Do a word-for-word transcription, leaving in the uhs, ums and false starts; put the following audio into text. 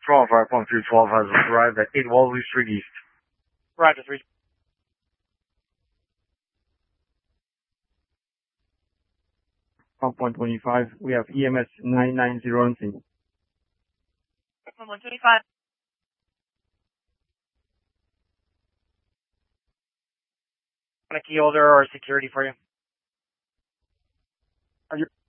twelve, five point two twelve has arrived at eight Walley Street East. Roger, three. one point two five, we have E M S nine nine zero on scene. one twenty-five. On a key holder or security for you? Are you